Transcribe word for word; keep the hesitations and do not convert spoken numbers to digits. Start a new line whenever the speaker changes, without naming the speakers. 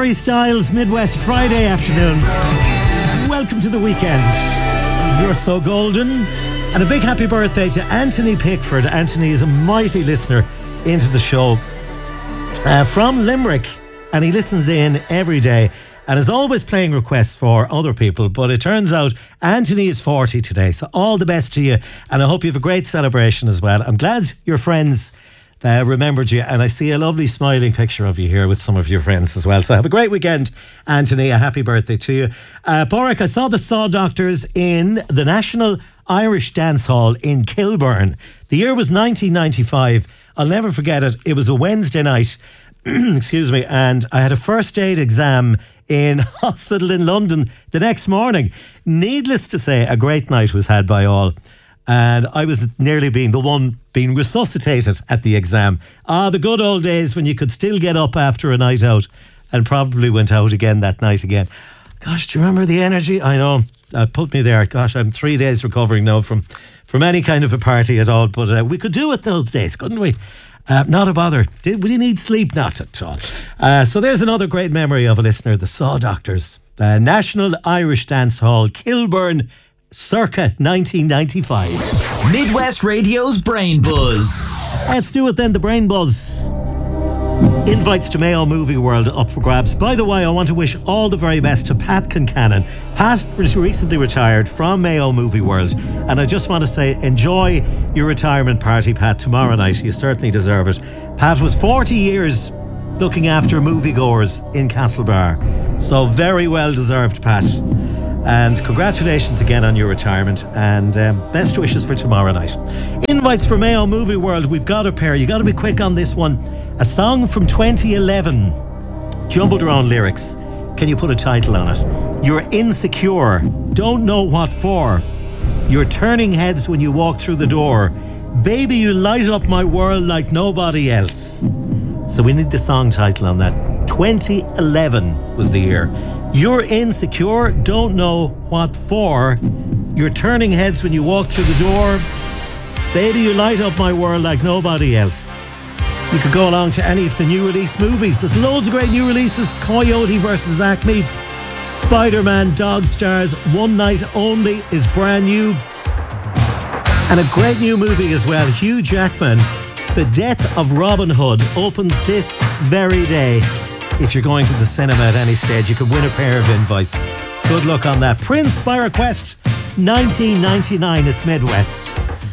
Harry Styles, Midwest Friday afternoon. Welcome to the weekend. You're so golden. And a big happy birthday to Anthony Pickford. Anthony is a mighty listener into the show uh, from Limerick, and he listens in every day and is always playing requests for other people. But it turns out Anthony is forty today, so all the best to you, and I hope you have a great celebration as well. I'm glad your friends uh, remembered you, and I see a lovely smiling picture of you here with some of your friends as well. So have a great weekend, Anthony. A happy birthday to you. uh, Borek, I saw the Saw Doctors in the National Irish Dance Hall in Kilburn. The year was nineteen ninety-five. I'll never forget it. It was a Wednesday night, excuse me, and I had a first aid exam in hospital in London the next morning. Needless to say, a great night was had by all, and I was nearly being the one being resuscitated at the exam. Ah, the good old days when you could still get up after a night out, and probably went out again that night again. Gosh, do you remember the energy? I know, uh, put me there. Gosh, I'm three days recovering now from, from any kind of a party at all, but uh, we could do it those days, couldn't we? Uh, not a bother. Did we need sleep? Not at all. Uh, so there's another great memory of a listener, the Saw Doctors. Uh, National Irish Dance Hall, Kilburn, circa nineteen ninety-five.
Midwest Radio's Brain Buzz.
Let's do it then, the Brain Buzz. Invites to Mayo Movie World up for grabs. By the way, I want to wish all the very best to Pat Concannon. Pat was recently retired from Mayo Movie World, and I just want to say enjoy your retirement party, Pat, tomorrow night. You certainly deserve it. Pat was forty years looking after moviegoers in Castlebar, so very well deserved, Pat. And congratulations again on your retirement, and um, best wishes for tomorrow night. Invites for Mayo Movie World, we've got a pair. You got to be quick on this one. A song from twenty eleven, jumbled around lyrics. Can you put a title on it? You're insecure, don't know what for. You're turning heads when you walk through the door. Baby, you light up my world like nobody else. So we need the song title on that. twenty eleven was the year. You're insecure, don't know what for. You're turning heads when you walk through the door. Baby, you light up my world like nobody else. You could go along to any of the new release movies. There's loads of great new releases. Coyote versus Acme, Spider-Man, Dog Stars, One Night Only is brand new. And a great new movie as well, Hugh Jackman, The Death of Robin Hood, opens this very day. If you're going to the cinema at any stage, you can win a pair of invites. Good luck on that. Prince by request, nineteen ninety-nine, it's Midwest.